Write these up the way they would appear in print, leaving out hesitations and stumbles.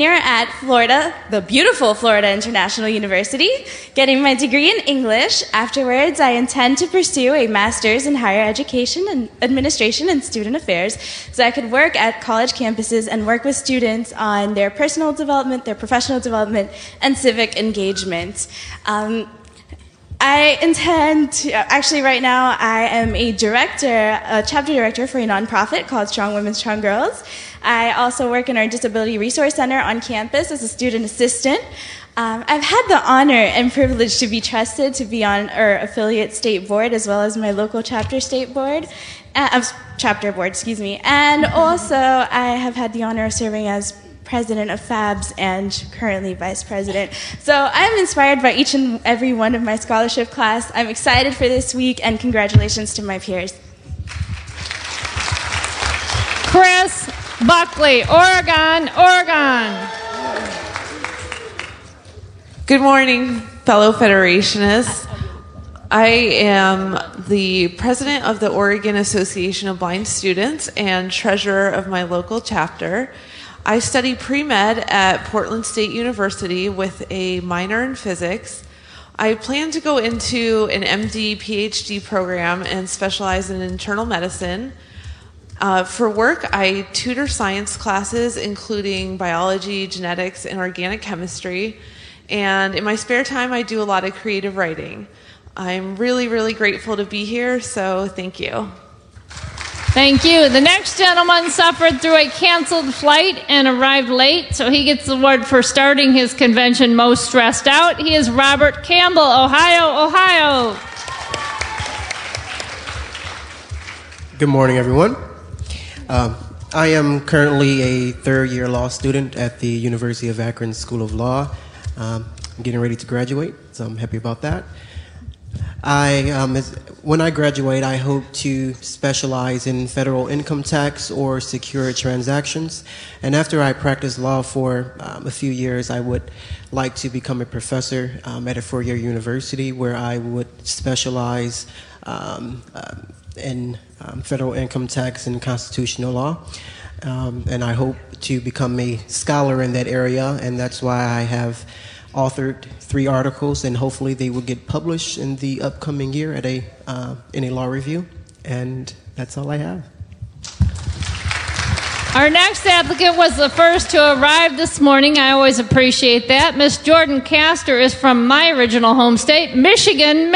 Here at Florida, the beautiful Florida International University, getting my degree in English. Afterwards, I intend to pursue a master's in higher education and administration and student affairs so I could work at college campuses and work with students on their personal development, their professional development, and civic engagement. I intend to, actually right now, I am a chapter director for a nonprofit called Strong Women, Strong Girls. I also work in our Disability Resource Center on campus as a student assistant. I've had the honor and privilege to be trusted to be on our affiliate state board as well as my local chapter state board, chapter board, and also I have had the honor of serving as president of FABS and currently vice president. So I'm inspired by each and every one of my scholarship class. I'm excited for this week, and congratulations to my peers. Chris Buckley, Oregon. Good morning, fellow Federationists. I am the president of the Oregon Association of Blind Students and treasurer of my local chapter. I study pre-med at Portland State University with a minor in physics. I plan to go into an MD, PhD program and specialize in internal medicine. For work, I tutor science classes, including biology, genetics, and organic chemistry. And in my spare time, I do a lot of creative writing. I'm really, really grateful to be here, so thank you. Thank you. The next gentleman suffered through a canceled flight and arrived late, so he gets the award for starting his convention most stressed out. He is Robert Campbell, Ohio. Good morning, everyone. I am currently a third-year law student at the University of Akron School of Law. I'm getting ready to graduate, so I'm happy about that. When I graduate, I hope to specialize in federal income tax or secure transactions. And after I practice law for a few years, I would like to become a professor at a four-year university where I would specialize in federal income tax and constitutional law. And I hope to become a scholar in that area, and that's why I have authored 3 articles, and hopefully they will get published in the upcoming year at in a law review. And that's all I have. Our next applicant was the first to arrive this morning. I always appreciate that. Miss Jordan Castor is from my original home state, Michigan.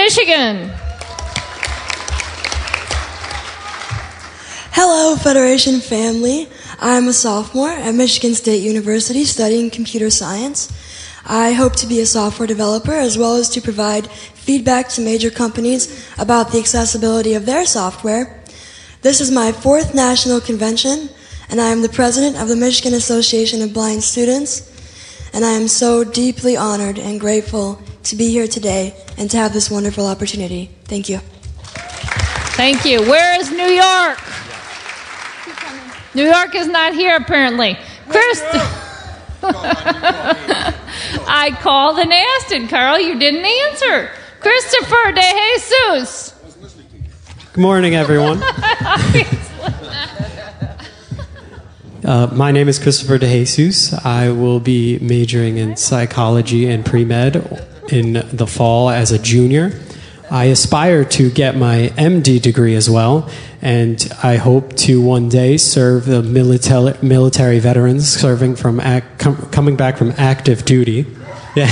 Hello, Federation family. I'm a sophomore at Michigan State University studying computer science. I hope to be a software developer as well as to provide feedback to major companies about the accessibility of their software. This is my 4th national convention, and I am the president of the Michigan Association of Blind Students, and I am so deeply honored and grateful to be here today and to have this wonderful opportunity. Thank you. Thank you. Where is New York? New York is not here, apparently. I called and asked it, Carl. You didn't answer. Christopher De Jesus. Good morning, everyone. My name is Christopher De Jesus. I will be majoring in psychology and pre-med in the fall as a junior. I aspire to get my MD degree as well, and I hope to one day serve the military veterans coming back from active duty. Yeah.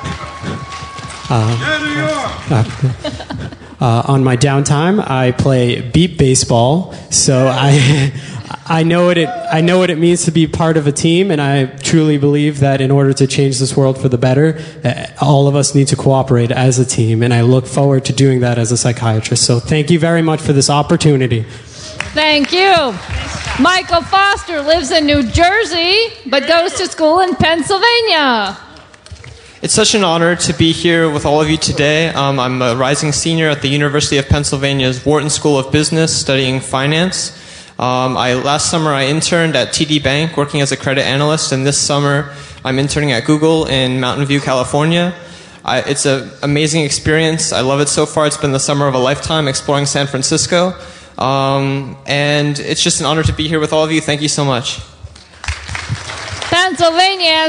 On my downtime, I play beep baseball, so I know what it means to be part of a team, and I truly believe that in order to change this world for the better, all of us need to cooperate as a team, and I look forward to doing that as a psychiatrist. So thank you very much for this opportunity. Thank you. Michael Foster lives in New Jersey, but goes to school in Pennsylvania. It's such an honor to be here with all of you today. I'm a rising senior at the University of Pennsylvania's Wharton School of Business studying finance. Last summer I interned at TD Bank working as a credit analyst, and this summer I'm interning at Google in Mountain View, California. It's an amazing experience. I love it so far. It's been the summer of a lifetime exploring San Francisco. And it's just an honor to be here with all of you. Thank you so much. Pennsylvania